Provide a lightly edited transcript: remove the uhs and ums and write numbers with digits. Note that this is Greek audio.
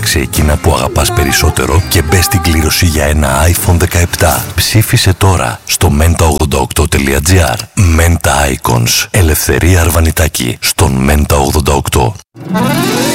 Επέλεξε εκείνα που αγαπάς περισσότερο και μπες στην κλήρωση για ένα iPhone 17. Ψήφισε τώρα στο menta88.gr. Menta Icons. Ελευθερία Αρβανιτάκη στον Menta 88.